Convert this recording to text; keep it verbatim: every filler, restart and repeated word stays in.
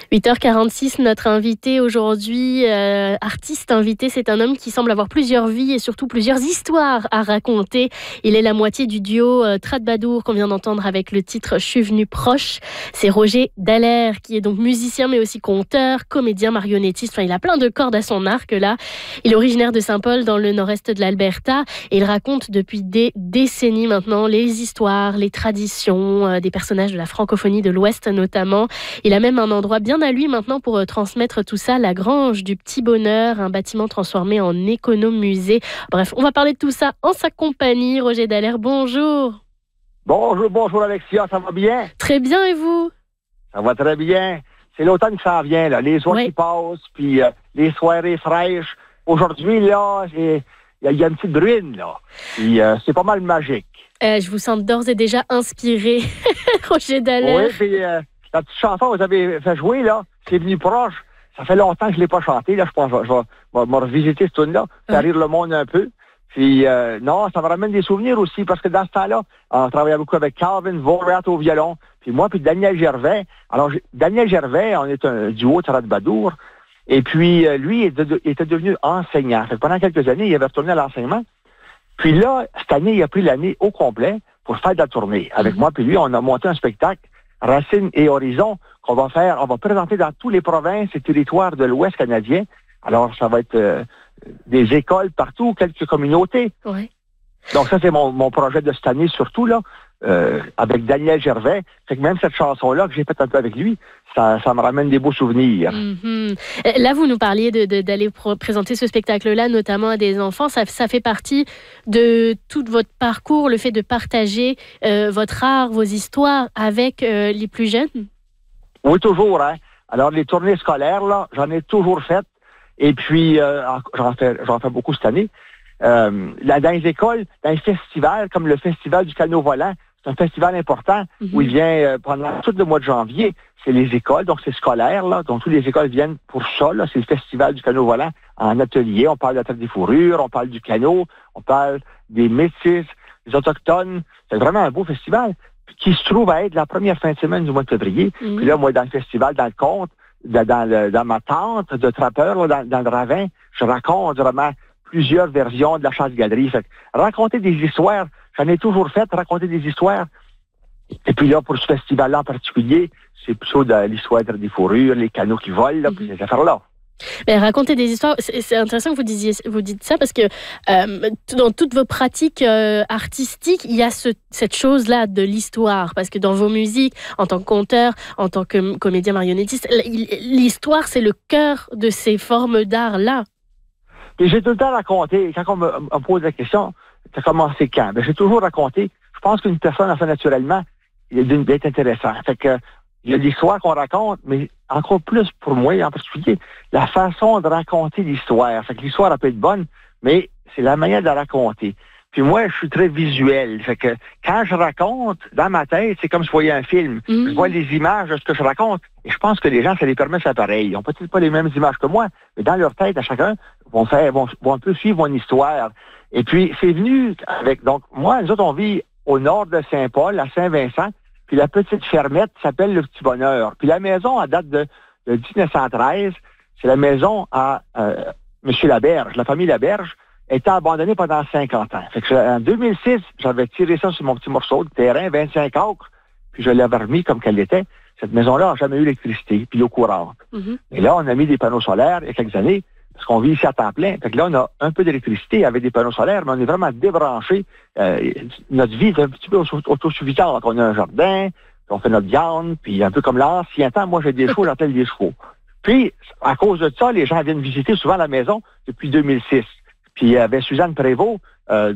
huit heures quarante-six, notre invité aujourd'hui, euh, artiste invité, c'est un homme qui semble avoir plusieurs vies et surtout plusieurs histoires à raconter. Il est la moitié du duo euh, Troubadour qu'on vient d'entendre avec le titre « Je suis venu proche ». C'est Roger Dallaire qui est donc musicien mais aussi conteur, comédien, marionnettiste. Enfin, il a plein de cordes à son arc là. Il est originaire de Saint-Paul dans le nord-est de l'Alberta et il raconte depuis des décennies maintenant les histoires, les traditions euh, des personnages de la francophonie de l'Ouest notamment. Il a même un endroit bien à lui maintenant pour euh, transmettre tout ça, la Grange du Petit Bonheur, un bâtiment transformé en économusée. Bref, on va parler de tout ça en sa compagnie. Roger Dallaire, bonjour. Bonjour, bonjour Alexia, ça va bien? Très bien, et vous? Ça va très bien. C'est l'automne qui s'en vient, là. Les oies Oui. qui passent, puis euh, les soirées fraîches. Aujourd'hui, là, il y, y a une petite bruine, là. Puis euh, c'est pas mal magique. Euh, je vous sens d'ores et déjà inspiré, Roger Dallaire. Oui, puis euh, la petite chanson que vous avez fait jouer, là, c'est venu proche. Ça fait longtemps que je ne l'ai pas chanté, là. Je pense que je vais, je vais me revisiter cette tune-là, faire Ouais. rire le monde un peu. Puis, euh, non, ça me ramène des souvenirs aussi, parce que dans ce temps-là, on travaillait beaucoup avec Calvin Vorat au violon, puis moi, puis Daniel Gervais. Alors, j'ai- Daniel Gervais, on est un duo de Troubadour, et puis euh, lui, il était, de- il était devenu enseignant. Fait que pendant quelques années, il avait retourné à l'enseignement. Puis là, cette année, il a pris l'année au complet pour faire de la tournée. Avec Mhm. moi, puis lui, on a monté un spectacle, Racines et Horizons, qu'on va faire, on va présenter dans tous les provinces et territoires de l'Ouest canadien. Alors, ça va être euh, des écoles partout, quelques communautés. Ouais. Donc ça, c'est mon, mon projet de cette année, surtout, là, euh, avec Daniel Gervais. Fait que même cette chanson-là que j'ai faite un peu avec lui, ça, ça me ramène des beaux souvenirs. Mhm. Euh, Là, vous nous parliez de, de- d'aller pro- présenter ce spectacle-là, notamment à des enfants. Ça, ça fait partie de tout votre parcours, le fait de partager euh, votre art, vos histoires avec euh, les plus jeunes. Oui, toujours, hein. Alors, les tournées scolaires, là, j'en ai toujours faites. Et puis, euh, en- j'en fais, j'en fais beaucoup cette année. Euh, là, dans les écoles, dans les festivals, comme le Festival du canot volant, c'est un festival important Mhm. où il vient euh, pendant tout le mois de janvier. C'est les écoles, donc c'est scolaire, là. Donc, toutes les écoles viennent pour ça, là. C'est le Festival du canot volant en atelier. On parle de la traite des fourrures, on parle du canot, on parle des métis, des autochtones. C'est vraiment un beau festival qui se trouve à être la première fin de semaine du mois de février. Mhm. Puis là, moi, dans le festival, dans le conte, dans, dans, le- dans ma tente de trappeur, là, dans, dans le ravin, je raconte vraiment plusieurs versions de la chasse-galerie. Fait que raconter des histoires, j'en ai toujours fait, raconter des histoires. Et puis là, pour ce festival-là en particulier, c'est plutôt de l'histoire des fourrures, les canaux qui volent, là, Mhm. puis ces affaires-là. Mais raconter des histoires, c'est, c'est intéressant que vous disiez, vous dites ça parce que euh, t- dans toutes vos pratiques euh, artistiques, il y a ce, cette chose-là de l'histoire. Parce que dans vos musiques, en tant que conteur, en tant que m- comédien marionnettiste, l- il- l'histoire, c'est le cœur de ces formes d'art-là. Puis j'ai tout le temps raconté, quand on me, on me pose la question, ça a commencé quand? Ben, j'ai toujours raconté. Je pense qu'une personne a fait naturellement, il est d'une d'être intéressant. Fait que, il y a l'histoire qu'on raconte, mais encore plus pour moi en particulier, la façon de raconter l'histoire. Fait que l'histoire, elle peut être bonne, mais c'est la manière de la raconter. Puis moi, je suis très visuel. Fait que quand je raconte, dans ma tête, c'est comme si je voyais un film. Mhm. Je vois les images de ce que je raconte. Et je pense que les gens, ça les permet de faire pareil. Ils n'ont peut-être pas les mêmes images que moi, mais dans leur tête, à chacun, vont faire, vont, vont un peu suivre mon histoire. Et puis, c'est venu avec, donc, moi, nous autres, on vit au nord de Saint-Paul, à Saint-Vincent, puis la petite fermette s'appelle le Petit Bonheur. Puis la maison, à date de, de dix-neuf cent treize, c'est la maison à euh, M. Laberge, la famille Laberge, était abandonnée pendant cinquante ans. Fait que, en deux mille six, j'avais tiré ça sur mon petit morceau de terrain, vingt-cinq acres, puis je l'avais remis comme qu'elle était. Cette maison-là n'a jamais eu l'électricité, puis l'eau courante. Mhm. Et là, on a mis des panneaux solaires il y a quelques années, parce qu'on vit ici à temps plein. Fait que là, on a un peu d'électricité avec des panneaux solaires, mais on est vraiment débranché. Euh, notre vie est un petit peu auto- autosuffisante. On a un jardin, puis on fait notre viande, puis un peu comme l'ancien temps, moi j'ai des chevaux, j'appelle des chevaux. Puis, à cause de ça, les gens viennent visiter souvent la maison depuis deux mille six. Puis il y avait Suzanne Prévost, euh,